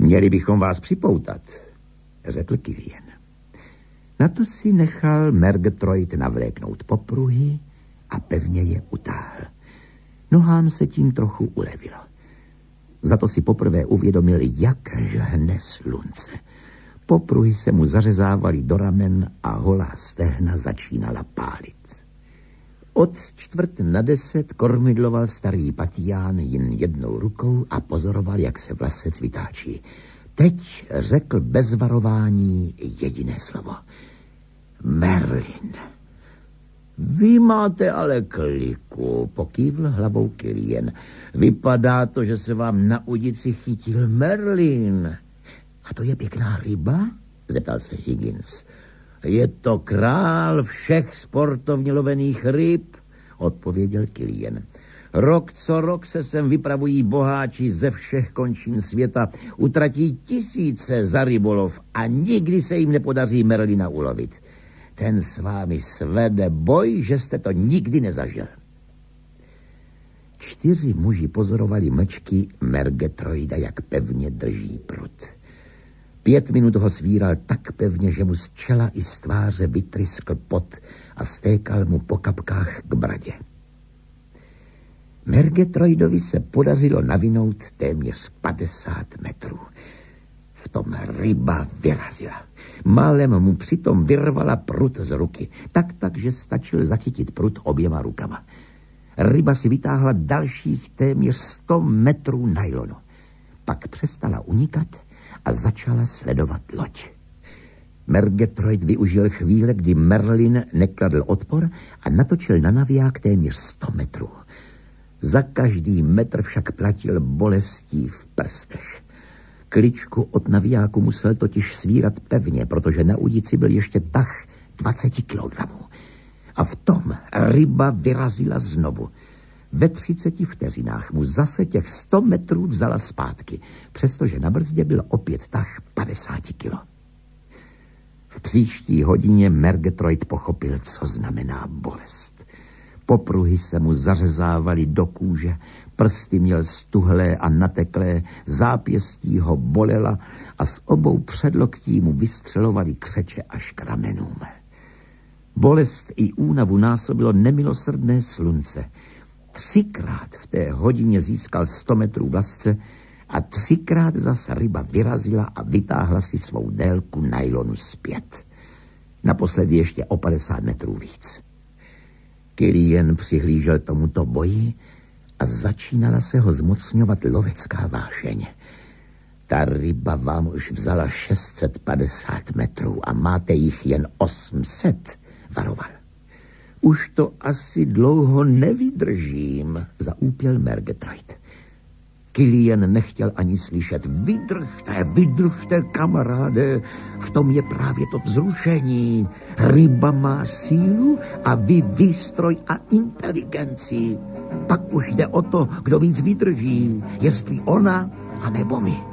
Měli bychom vás připoutat, řekl Killian. Na to si nechal Murgatroyd navléknout popruhy a pevně je utáhl. Nohám se tím trochu ulevilo. Za to si poprvé uvědomil, jak žhne slunce. Popruhy se mu zařezávaly do ramen a holá stehna začínala pálit. Od 9:45 kormidloval starý Patián jen jednou rukou a pozoroval, jak se vlasec vytáčí. Teď řekl bez varování jediné slovo. Merlin. Vy máte ale kliku, pokývl hlavou Killian. Vypadá to, že se vám na udici chytil Merlin. A to je pěkná ryba? Zeptal se Higgins. Je to král všech sportovně lovených ryb, odpověděl Killian. Rok co rok se sem vypravují boháči ze všech končin světa, utratí tisíce za rybolov a nikdy se jim nepodaří Merlina ulovit. Ten s vámi svede boj, že jste to nikdy nezažil. 4 muži pozorovali mlčky Murgatroyda, jak pevně drží prut. 5 minut ho svíral tak pevně, že mu z čela i z tváře vytryskl pot a stékal mu po kapkách k bradě. Murgatroydovi se podařilo navinout téměř 50 metrů. V tom ryba vyrazila. Málem mu přitom vyrvala prut z ruky. Tak, že stačil zachytit prut oběma rukama. Ryba si vytáhla dalších téměř 100 metrů nylonu. Pak přestala unikat a začala sledovat loď. Murgatroyd využil chvíle, kdy Merlin nekladl odpor a natočil na naviják téměř 100 metrů. Za každý metr však platil bolestí v prstech. Kličku od navijáku musel totiž svírat pevně, protože na udici byl ještě tah 20 kilogramů. A v tom ryba vyrazila znovu. Ve 30 vteřinách mu zase těch 100 metrů vzala zpátky, přestože na brzdě byl opět tah 50 kilo. V příští hodině Murgatroyd pochopil, co znamená bolest. Popruhy se mu zařezávaly do kůže, prsty měl stuhlé a nateklé, zápěstí ho bolela a z obou předloktí mu vystřelovaly křeče až k ramenům. Bolest i únavu násobilo nemilosrdné slunce. 3krát v té hodině získal 100 metrů vlasce a 3krát zase ryba vyrazila a vytáhla si svou délku nylonu zpět. Naposledy ještě o 50 metrů víc. Killian přihlížel tomuto boji a začínala se ho zmocňovat lovecká vášeň. Ta ryba vám už vzala 650 metrů a máte jich jen 800, varoval. Už to asi dlouho nevydržím, zaúpěl Murgatroyd. Killian nechtěl ani slyšet. Vydržte, kamaráde, v tom je právě to vzrušení. Ryba má sílu a vy výstroj a inteligenci. Pak už jde o to, kdo víc vydrží, jestli ona, anebo vy.